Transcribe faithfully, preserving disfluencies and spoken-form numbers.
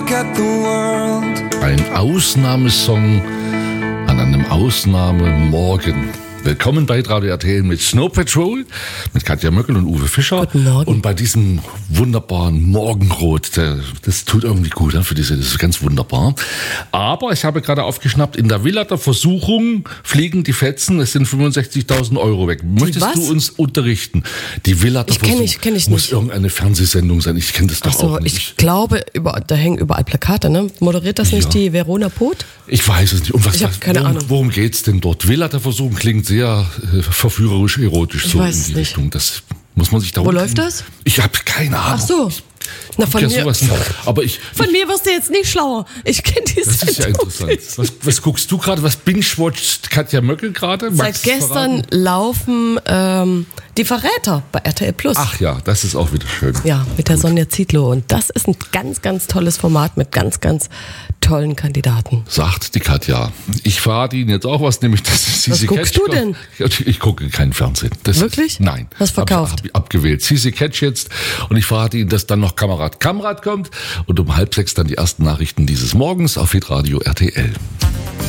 look at the world. Ein Ausnahmesong an einem Ausnahmemorgen. Willkommen bei Radio R T L mit Snow Patrol, mit Katja Möckel und Uwe Fischer. Guten Morgen. Und bei diesem wunderbaren Morgenrot, das tut irgendwie gut für diese, das ist ganz wunderbar. Aber ich habe gerade aufgeschnappt, in der Villa der Versuchung fliegen die Fetzen, es sind fünfundsechzigtausend Euro weg. Möchtest was? du uns unterrichten? Die Villa der Ich kenn Versuchung ich- kenn ich muss nicht. irgendeine Fernsehsendung sein. Ich kenne das doch Ach so, auch nicht. ich glaube, über, da hängen überall Plakate, ne? Moderiert das nicht Ja. die Verona Poth? Ich weiß es nicht. Um was, Ich hab was- keine worum, Ahnung. Worum geht's denn dort? Villa der Versuchung klingt sehr äh, verführerisch, erotisch Ich so weiß in es die nicht. Richtung. Das muss man sich da Wo unten- läuft das? Ich habe keine Ahnung. Ach so. Na, von Ja, mir, sowas nicht. Aber ich, von mir wirst du jetzt nicht schlauer. Ich kenne die das ist ja Sendung interessant. nicht. Was, was guckst du gerade? Was binge-watcht Katja Möckel gerade? Seit Magst du's gestern verraten? laufen ähm, die Verräter bei R T L Plus. Ach ja, das ist auch wieder schön. Ja, mit der Sonja Zietlow. Und das ist ein ganz, ganz tolles Format mit ganz, ganz tollen Kandidaten. Sagt die Katja. Ich verrate Ihnen jetzt auch was, nämlich das Was guckst du denn? Ich, ich gucke keinen Fernsehen. Das Wirklich? Ist, nein. Hast verkauft? Hab, hab abgewählt. Sisi Catch jetzt. Und ich verrate Ihnen, dass dann noch Kamerad Kamrat kommt und um halb sechs dann die ersten Nachrichten dieses Morgens auf Hitradio R T L.